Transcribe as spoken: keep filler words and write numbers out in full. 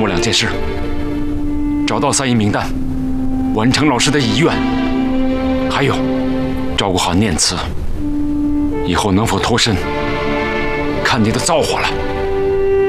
我两件事：找到三阴明弹，完成老师的遗愿，还有照顾好念慈，以后能否脱身，看你的造化了。